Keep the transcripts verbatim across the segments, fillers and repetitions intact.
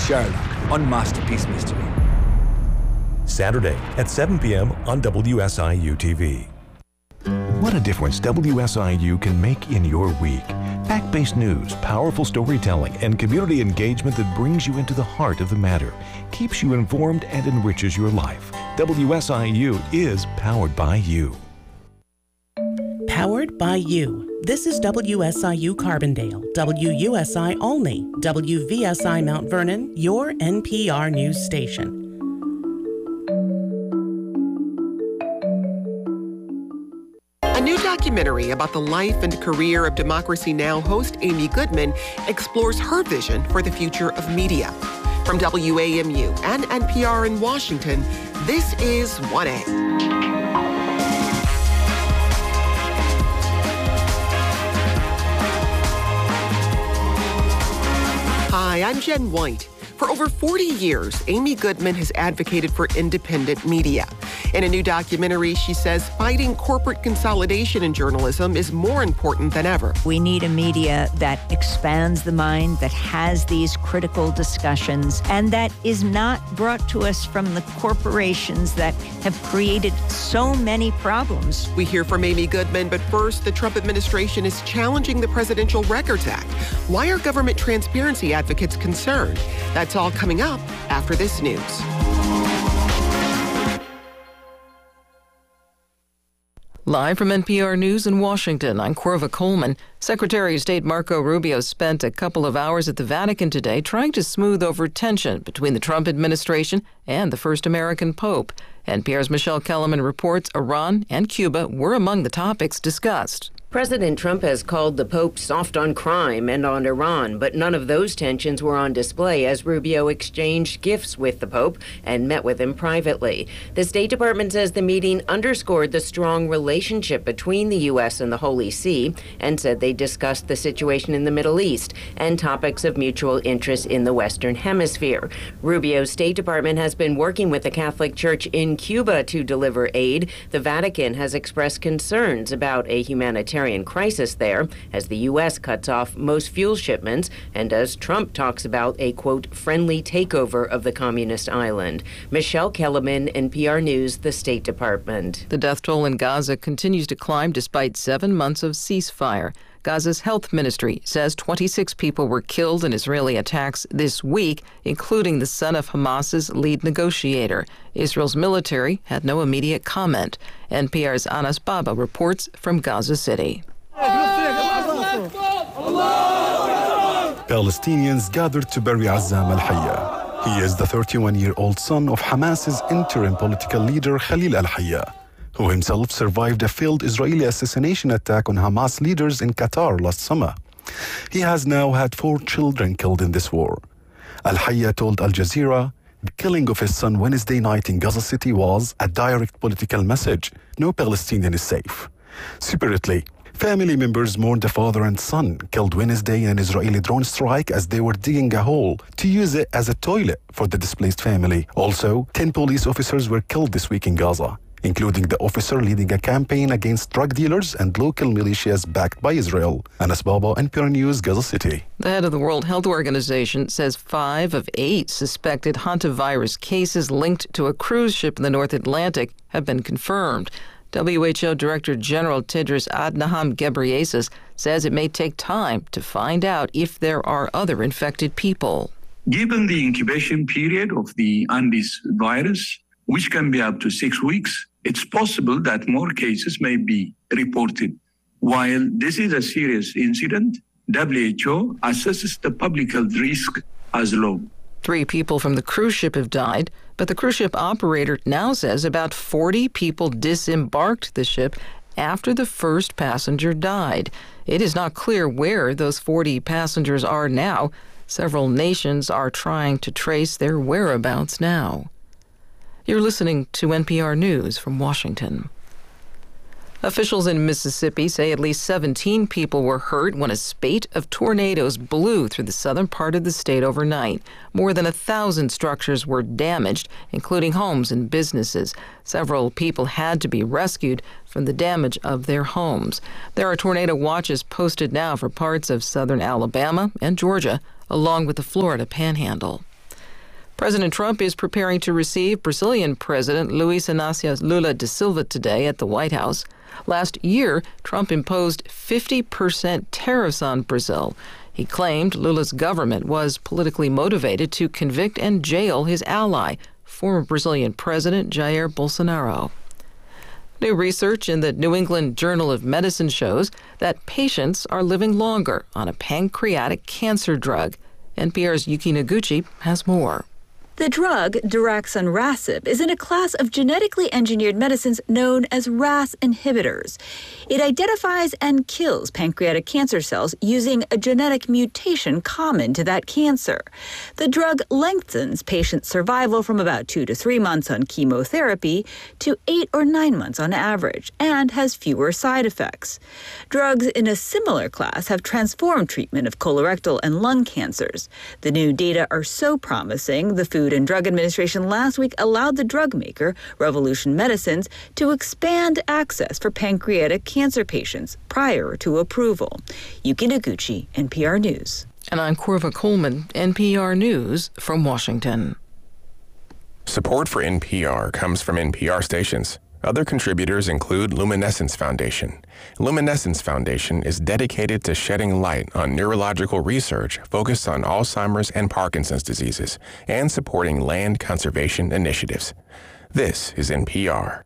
Sherlock, Unmasked Peace Mystery. Saturday at seven p.m. on W S I U T V. What a difference W S I U can make in your week. Fact-based news, powerful storytelling, and community engagement that brings you into the heart of the matter, keeps you informed and enriches your life. W S I U is powered by you. Powered by you. This is W S I U Carbondale, W U S I Olney, W V S I Mount Vernon, your N P R news station. A new documentary about the life and career of Democracy Now! Host Amy Goodman explores her vision for the future of media. From W A M U and N P R in Washington, this is one A. Hi, I'm Jen White. For over forty years, Amy Goodman has advocated for independent media. In a new documentary, she says fighting corporate consolidation in journalism is more important than ever. We need a media that expands the mind, that has these critical discussions, and that is not brought to us from the corporations that have created so many problems. We hear from Amy Goodman, but first, the Trump administration is challenging the Presidential Records Act. Why are government transparency advocates concerned? That's all coming up after this news. Live from N P R News in Washington, I'm Corva Coleman. Secretary of State Marco Rubio spent a couple of hours at the Vatican today trying to smooth over tension between the Trump administration and the first American pope. N P R's Michelle Kellerman reports Iran and Cuba were among the topics discussed. President Trump has called the Pope soft on crime and on Iran, but none of those tensions were on display as Rubio exchanged gifts with the Pope and met with him privately. The State Department says the meeting underscored the strong relationship between the U S and the Holy See and said they discussed the situation in the Middle East and topics of mutual interest in the Western Hemisphere. Rubio's State Department has been working with the Catholic Church in Cuba to deliver aid. The Vatican has expressed concerns about a humanitarian crisis there as the U S cuts off most fuel shipments and as Trump talks about a, quote, friendly takeover of the communist island. Michelle Kellerman, N P R News, the State Department. The death toll in Gaza continues to climb despite seven months of ceasefire. Gaza's health ministry says twenty-six people were killed in Israeli attacks this week, including the son of Hamas's lead negotiator. Israel's military had no immediate comment. N P R's Anas Baba reports from Gaza City. Palestinians gathered to bury Azzam al-Hayya. He is the thirty-one-year-old son of Hamas's interim political leader Khalil al-Hayya, who himself survived a failed Israeli assassination attack on Hamas leaders in Qatar last summer. He has now had four children killed in this war. Al-Hayya told Al Jazeera the killing of his son Wednesday night in Gaza City was a direct political message. No Palestinian is safe. Separately, family members mourned the father and son killed Wednesday in an Israeli drone strike as they were digging a hole to use it as a toilet for the displaced family. Also, ten police officers were killed this week in Gaza, including the officer leading a campaign against drug dealers and local militias backed by Israel. Anas Baba, N P R News, Gaza City. The head of the World Health Organization says five of eight suspected hantavirus cases linked to a cruise ship in the North Atlantic have been confirmed. W H O Director General Tedros Adhanom Ghebreyesus says it may take time to find out if there are other infected people. Given the incubation period of the Andes virus, which can be up to six weeks, it's possible that more cases may be reported. While this is a serious incident, W H O assesses the public health risk as low. Three people from the cruise ship have died, but the cruise ship operator now says about forty people disembarked the ship after the first passenger died. It is not clear where those forty passengers are now. Several nations are trying to trace their whereabouts now. You're listening to N P R News from Washington. Officials in Mississippi say at least seventeen people were hurt when a spate of tornadoes blew through the southern part of the state overnight. More than a thousand structures were damaged, including homes and businesses. Several people had to be rescued from the damage of their homes. There are tornado watches posted now for parts of southern Alabama and Georgia, along with the Florida Panhandle. President Trump is preparing to receive Brazilian President Luiz Inácio Lula da Silva today at the White House. Last year, Trump imposed fifty percent tariffs on Brazil. He claimed Lula's government was politically motivated to convict and jail his ally, former Brazilian President Jair Bolsonaro. New research in the New England Journal of Medicine shows that patients are living longer on a pancreatic cancer drug. N P R's Yuki Noguchi has more. The drug, daraxonrasib, is in a class of genetically engineered medicines known as R A S inhibitors. It identifies and kills pancreatic cancer cells using a genetic mutation common to that cancer. The drug lengthens patient survival from about two to three months on chemotherapy to eight or nine months on average and has fewer side effects. Drugs in a similar class have transformed treatment of colorectal and lung cancers. The new data are so promising, the Food and Drug Administration last week allowed the drug maker, Revolution Medicines, to expand access for pancreatic cancer patients prior to approval. Yuki Noguchi, N P R News. And I'm Corva Coleman, N P R News from Washington. Support for N P R comes from N P R stations. Other contributors include Luminescence Foundation. Luminescence Foundation is dedicated to shedding light on neurological research focused on Alzheimer's and Parkinson's diseases and supporting land conservation initiatives. This is N P R.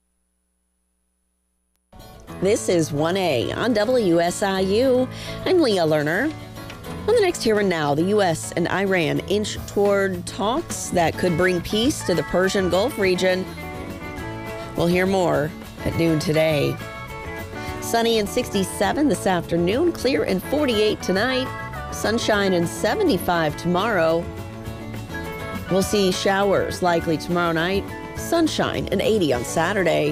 This is one A on W S I U. I'm Leah Lerner. On the next Here and Now, the U S and Iran inch toward talks that could bring peace to the Persian Gulf region. We'll hear more at noon today. Sunny and sixty-seven this afternoon, clear and forty-eight tonight, sunshine and seventy-five tomorrow. We'll see showers likely tomorrow night, sunshine and eighty on Saturday.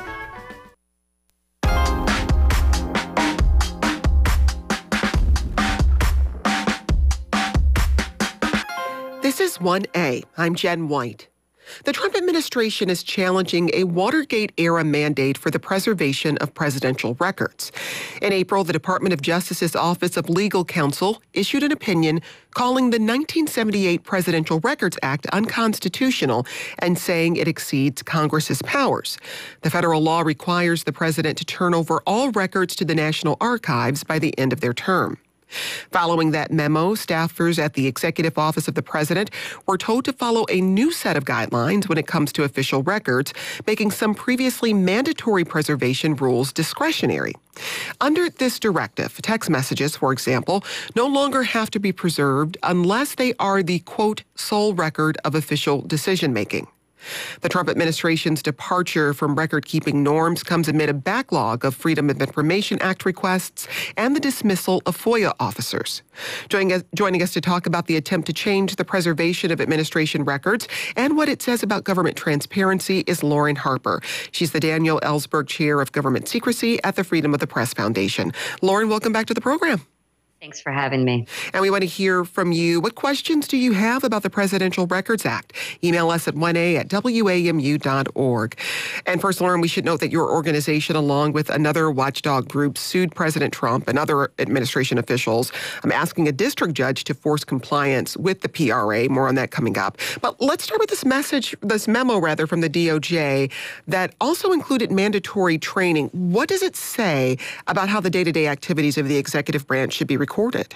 This is one A. I'm Jen White. The Trump administration is challenging a Watergate-era mandate for the preservation of presidential records. In April, the Department of Justice's Office of Legal Counsel issued an opinion calling the nineteen seventy-eight Presidential Records Act unconstitutional and saying it exceeds Congress's powers. The federal law requires the president to turn over all records to the National Archives by the end of their term. Following that memo, staffers at the Executive Office of the President were told to follow a new set of guidelines when it comes to official records, making some previously mandatory preservation rules discretionary. Under this directive, text messages, for example, no longer have to be preserved unless they are the, quote, sole record of official decision-making. The Trump administration's departure from record-keeping norms comes amid a backlog of Freedom of Information Act requests and the dismissal of FOIA officers. Joining us, joining us to talk about the attempt to change the preservation of administration records and what it says about government transparency is Lauren Harper. She's the Daniel Ellsberg Chair of Government Secrecy at the Freedom of the Press Foundation. Lauren, welcome back to the program. Thanks for having me. And we want to hear from you. What questions do you have about the Presidential Records Act? Email us at one A at W A M U dot org. And first, Lauren, we should note that your organization, along with another watchdog group, sued President Trump and other administration officials. I'm asking a district judge to force compliance with the P R A. More on that coming up. But let's start with this message, this memo, rather, from the D O J that also included mandatory training. What does it say about how the day-to-day activities of the executive branch should be recorded? Recorded.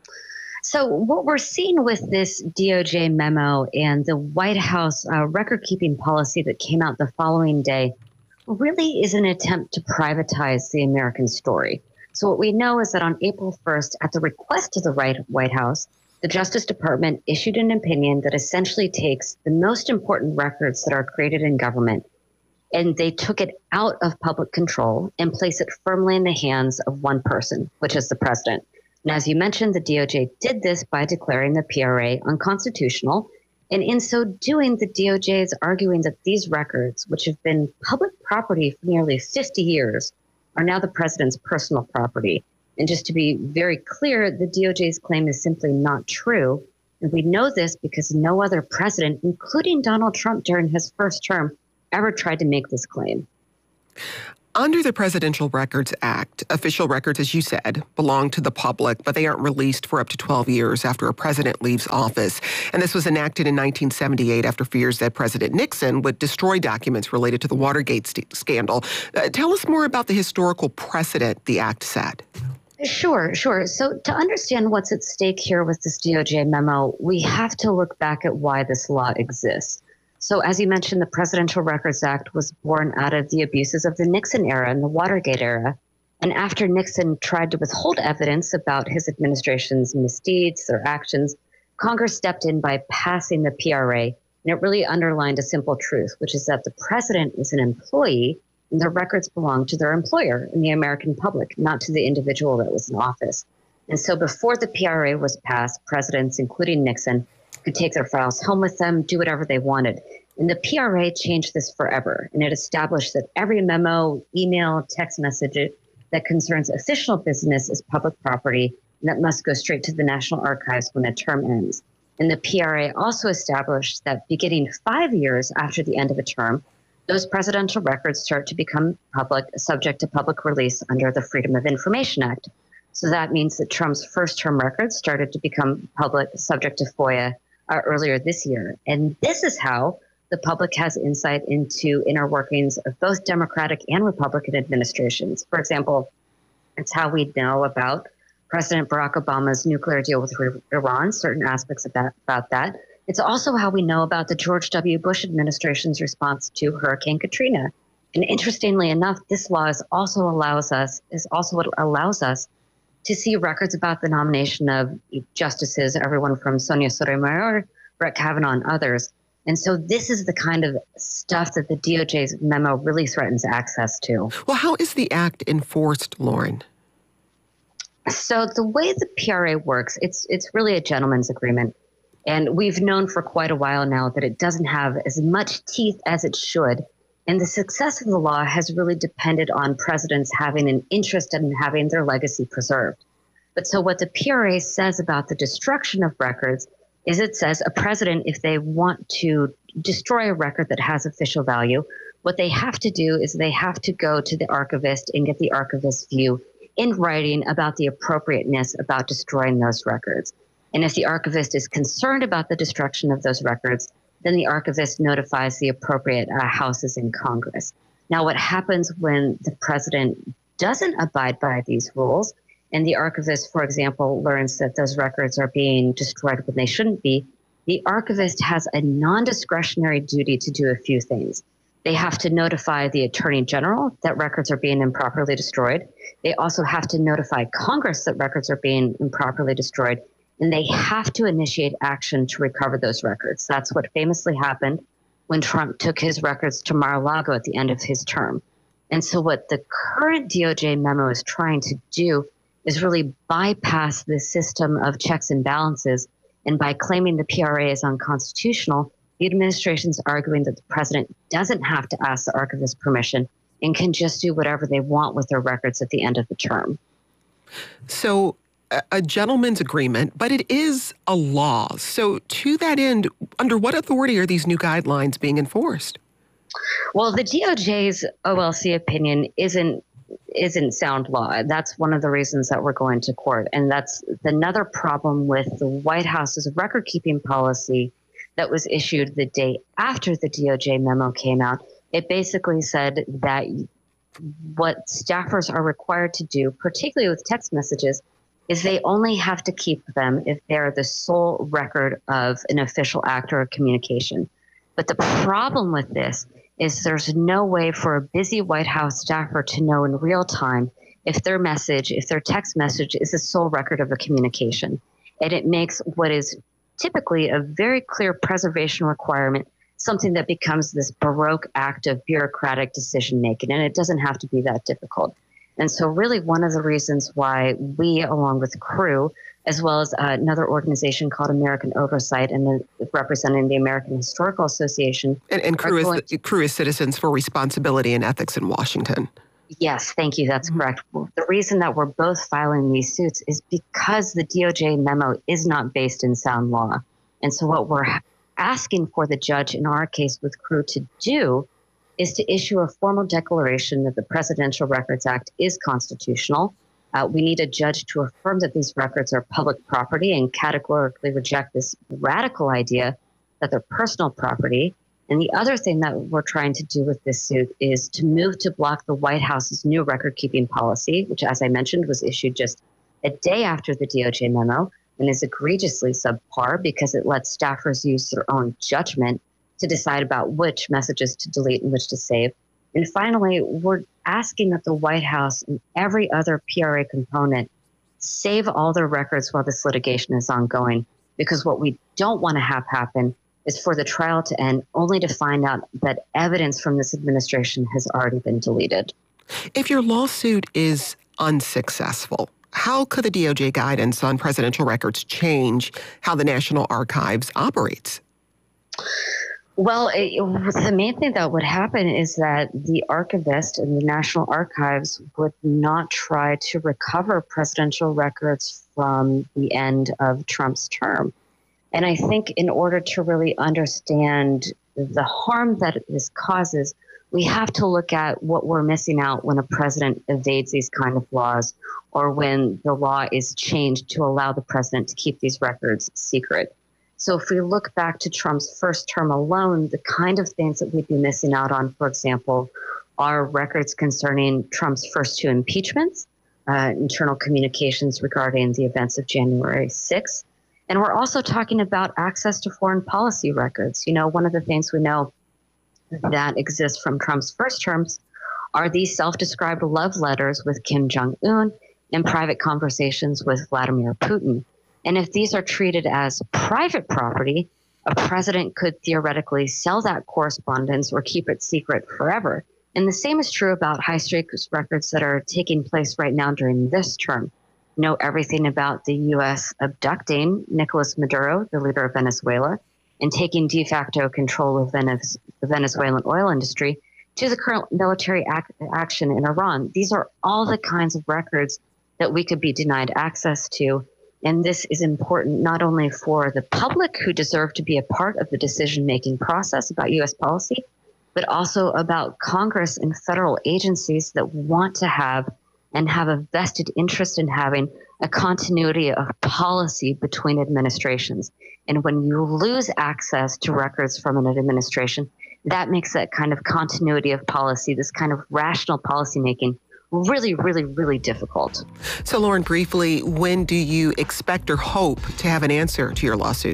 So what we're seeing with this D O J memo and the White House uh, record-keeping policy that came out the following day really is an attempt to privatize the American story. So what we know is that on April first, at the request of the White House, the Justice Department issued an opinion that essentially takes the most important records that are created in government, and they took it out of public control and placed it firmly in the hands of one person, which is the president. And as you mentioned, the D O J did this by declaring the P R A unconstitutional. And in so doing, the D O J is arguing that these records, which have been public property for nearly fifty years, are now the president's personal property. And just to be very clear, the D O J's claim is simply not true. And we know this because no other president, including Donald Trump during his first term, ever tried to make this claim. Under the Presidential Records Act, official records, as you said, belong to the public, but they aren't released for up to twelve years after a president leaves office. And this was enacted in nineteen seventy-eight after fears that President Nixon would destroy documents related to the Watergate st- scandal. Uh, tell us more about the historical precedent the act set. Sure, sure. So to understand what's at stake here with this D O J memo, we have to look back at why this law exists. So as you mentioned, the Presidential Records Act was born out of the abuses of the Nixon era and the Watergate era. And after Nixon tried to withhold evidence about his administration's misdeeds or actions, Congress stepped in by passing the P R A. And it really underlined a simple truth, which is that the president is an employee and the records belong to their employer and the American public, not to the individual that was in office. And so before the P R A was passed, presidents, including Nixon, could take their files home with them, do whatever they wanted. And the P R A changed this forever. And it established that every memo, email, text message that concerns official business is public property and that must go straight to the National Archives when a term ends. And the P R A also established that beginning five years after the end of a term, those presidential records start to become public, subject to public release under the Freedom of Information Act. So that means that Trump's first term records started to become public, subject to FOIA uh, earlier this year. And this is how the public has insight into inner workings of both Democratic and Republican administrations. For example, it's how we know about President Barack Obama's nuclear deal with Iran, certain aspects of that, about that. It's also how we know about the George W. Bush administration's response to Hurricane Katrina. And interestingly enough, this law is also allows us is also what allows us to see records about the nomination of justices, everyone from Sonia Sotomayor, Brett Kavanaugh, and others. And so this is the kind of stuff that the D O J's memo really threatens access to. Well, how is the act enforced, Lauren? So the way the P R A works, it's it's really a gentleman's agreement. And we've known for quite a while now that it doesn't have as much teeth as it should. And the success of the law has really depended on presidents having an interest in having their legacy preserved. But so what the P R A says about the destruction of records is it says a president, if they want to destroy a record that has official value, what they have to do is they have to go to the archivist and get the archivist's view in writing about the appropriateness about destroying those records. And if the archivist is concerned about the destruction of those records, then the archivist notifies the appropriate uh, houses in Congress. Now, what happens when the president doesn't abide by these rules, and the archivist, for example, learns that those records are being destroyed when they shouldn't be, the archivist has a non-discretionary duty to do a few things. They have to notify the Attorney General that records are being improperly destroyed. They also have to notify Congress that records are being improperly destroyed. And they have to initiate action to recover those records. That's what famously happened when Trump took his records to Mar-a-Lago at the end of his term. And so what the current D O J memo is trying to do is really bypass this system of checks and balances. And by claiming the P R A is unconstitutional, the administration's arguing that the president doesn't have to ask the archivist permission and can just do whatever they want with their records at the end of the term. So a gentleman's agreement, but it is a law. So to that end, under what authority are these new guidelines being enforced? Well, the D O J's O L C opinion isn't isn't sound law. That's one of the reasons that we're going to court. And that's another problem with the White House's record-keeping policy that was issued the day after the D O J memo came out. It basically said that what staffers are required to do, particularly with text messages, is they only have to keep them if they're the sole record of an official act or communication. But the problem with this is there's no way for a busy White House staffer to know in real time if their message, if their text message is the sole record of a communication. And it makes what is typically a very clear preservation requirement something that becomes this baroque act of bureaucratic decision making. And it doesn't have to be that difficult. And so really one of the reasons why we, along with Crew, as well as uh, another organization called American Oversight and the, representing the American Historical Association. And, and Crew, is the, Crew is Citizens for Responsibility and Ethics in Washington. Yes, thank you. That's mm-hmm. correct. Well, the reason that we're both filing these suits is because the D O J memo is not based in sound law. And so what we're asking for the judge in our case with Crew to do is to issue a formal declaration that the Presidential Records Act is constitutional. Uh, we need a judge to affirm that these records are public property and categorically reject this radical idea that they're personal property. And the other thing that we're trying to do with this suit is to move to block the White House's new record-keeping policy, which, as I mentioned, was issued just a day after the D O J memo and is egregiously subpar because it lets staffers use their own judgment to decide about which messages to delete and which to save. And finally, we're asking that the White House and every other P R A component save all their records while this litigation is ongoing, because what we don't want to have happen is for the trial to end only to find out that evidence from this administration has already been deleted. If your lawsuit is unsuccessful, how could the D O J guidance on presidential records change how the National Archives operates? Well, it, the main thing that would happen is that the archivist and the National Archives would not try to recover presidential records from the end of Trump's term. And I think in order to really understand the harm that this causes, we have to look at what we're missing out when a president evades these kind of laws, or when the law is changed to allow the president to keep these records secret. So if we look back to Trump's first term alone, the kind of things that we'd be missing out on, for example, are records concerning Trump's first two impeachments, uh, internal communications regarding the events of January sixth. And we're also talking about access to foreign policy records. You know, one of the things we know that exists from Trump's first terms are these self-described love letters with Kim Jong-un and private conversations with Vladimir Putin. And if these are treated as private property, a president could theoretically sell that correspondence or keep it secret forever. And the same is true about high-stakes records that are taking place right now during this term. You know everything about the U S abducting Nicolas Maduro, the leader of Venezuela, and taking de facto control of Venez- the Venezuelan oil industry, to the current military ac- action in Iran. These are all the kinds of records that we could be denied access to. And this is important not only for the public, who deserve to be a part of the decision-making process about U S policy, but also about Congress and federal agencies that want to have and have a vested interest in having a continuity of policy between administrations. And when you lose access to records from an administration, that makes that kind of continuity of policy, this kind of rational policymaking, really, really, really difficult. So, Lauren, briefly, when do you expect or hope to have an answer to your lawsuit?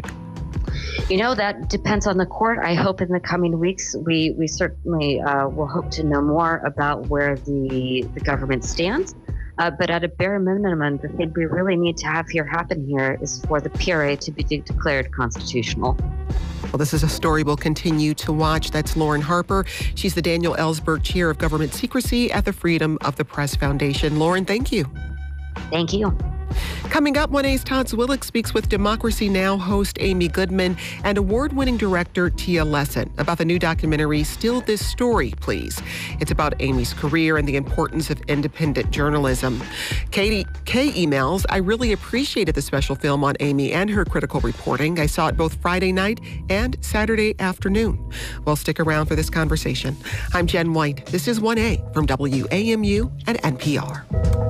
You know, that depends on the court. I hope in the coming weeks, we, we certainly uh, will hope to know more about where the, the government stands. Uh, but at a bare minimum, the thing we really need to have here happen here is for the P R A to be de- declared constitutional. Well, this is a story we'll continue to watch. That's Lauren Harper. She's the Daniel Ellsberg Chair of Government Secrecy at the Freedom of the Press Foundation. Lauren, thank you. Thank you. Coming up, one A's Todd Zwillich speaks with Democracy Now! Host Amy Goodman and award-winning director Tia Lesson about the new documentary, Still This Story, Please. It's about Amy's career and the importance of independent journalism. Katie K emails, I really appreciated the special film on Amy and her critical reporting. I saw it both Friday night and Saturday afternoon. Well, stick around for this conversation. I'm Jen White. This is one A from W A M U and N P R.